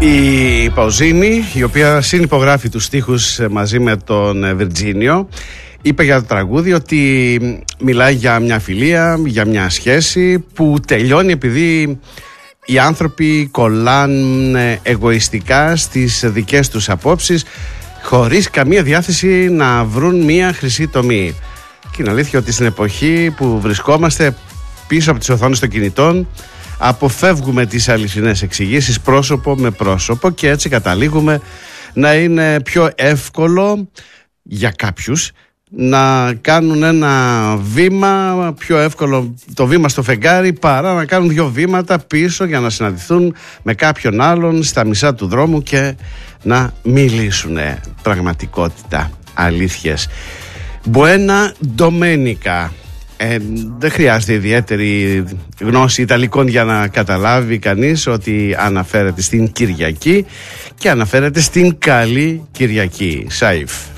Η Παουζίνη, η οποία συνυπογράφει τους στίχους μαζί με τον Βιρτζίνιο, είπε για το τραγούδι ότι μιλάει για μια φιλία, για μια σχέση που τελειώνει επειδή οι άνθρωποι κολλάνε εγωιστικά στις δικές τους απόψεις, χωρίς καμία διάθεση να βρουν μια χρυσή τομή. Και είναι αλήθεια ότι στην εποχή που βρισκόμαστε πίσω από τις οθόνες των κινητών, αποφεύγουμε τις αληθινές εξηγήσεις πρόσωπο με πρόσωπο και έτσι καταλήγουμε να είναι πιο εύκολο για κάποιους να κάνουν ένα βήμα, πιο εύκολο το βήμα στο φεγγάρι παρά να κάνουν 2 βήματα πίσω για να συναντηθούν με κάποιον άλλον στα μισά του δρόμου και να μιλήσουν πραγματικότητα, αλήθειες. Buena Domenica. Δεν χρειάζεται ιδιαίτερη γνώση Ιταλικών για να καταλάβει κανείς ότι αναφέρεται στην Κυριακή και αναφέρεται στην Καλή Κυριακή. Σαΐφ.